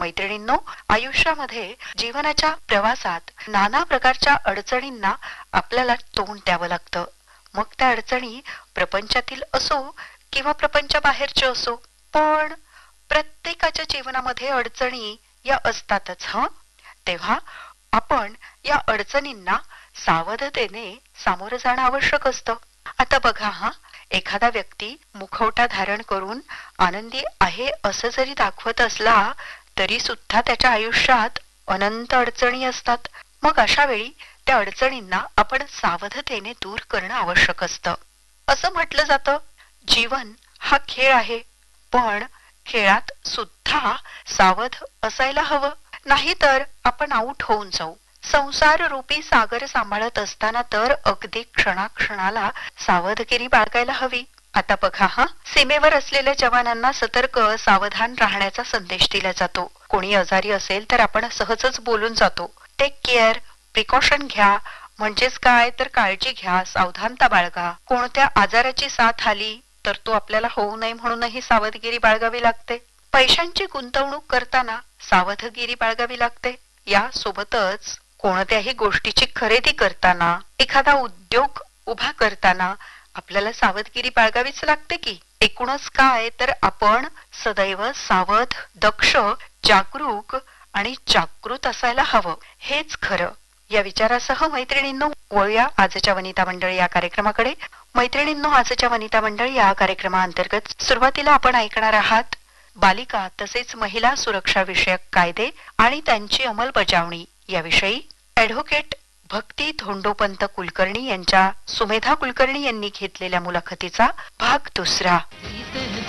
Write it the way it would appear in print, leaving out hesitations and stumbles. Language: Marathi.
मैत्रिणींनो, आयुष्यामध्ये जीवनाच्या प्रवासात नाना प्रकारच्या अडचणींना आपल्याला तोंड द्यावं लागतं. मग त्या अडचणी प्रपंचातील असो किंवा प्रपंचाबाहेरच्या असो, पण प्रत्येकाच्या जीवनामध्ये अडचणी या असतातच तेव्हा आपण या अडचणींना सावधतेने सामोरं जाणं आवश्यक असतं. आता बघा एखादा व्यक्ती मुखवटा धारण करून आनंदी आहे असं जरी दाखवत असला तरी सुद्धा त्याच्या आयुष्यात अनंत अडचणी असतात. मग अशा वेळी त्या अडचणींना आपण सावधतेने दूर करणं आवश्यक असतं. असं म्हटलं जातं, जीवन हा खेळ आहे, पण खेळात सुद्धा सावध असायला हवं, नाहीतर आपण आऊट होऊन जाऊ. संसार रूपी सागर सांभाळत असताना तर अगदी क्षणाक्षणाला सावधगिरी बाळगायला हवी. आता बघा सीमेवर असलेल्या जवानांना सतर्क सावधान राहण्याचा संदेश दिला जातो. कोणी आजारी असेल तर आपण सहजच बोलून जातो, टेक केअर, प्रिकॉशन घ्या. म्हणजेच काय तर काळजी घ्या, सावधानता बाळगा. कोणत्या आजाराची साथ आली तर तो आपल्याला होऊ नये म्हणूनही सावधगिरी बाळगावी लागते. पैशांची गुंतवणूक करताना सावधगिरी बाळगावी लागते. या सोबतच कोणत्याही गोष्टीची खरेदी करताना, एखादा उद्योग उभा करताना आपल्याला सावधगिरी बाळगावीच लागते की. एकूणच काय तर आपण सदैव सावध, दक्ष, जागरूक आणि जागृत असायला हवं, हेच खरं. या विचारासह मैत्रिणींनो, वळूया आजच्या वनिता मंडळी या कार्यक्रमाकडे. मैत्रिणींनो, आजच्या वनिता मंडळी या कार्यक्रमाअंतर्गत सुरुवातीला आपण ऐकणार आहात बालिका तसेच महिला सुरक्षा विषयक कायदे आणि त्यांची अंमलबजावणी याविषयी ॲडव्होकेट भक्ती धोंडोपंत कुलकर्णी यांच्या सुमेधा कुलकर्णी यांनी घेतलेल्या मुलाखतीचा भाग दुसरा.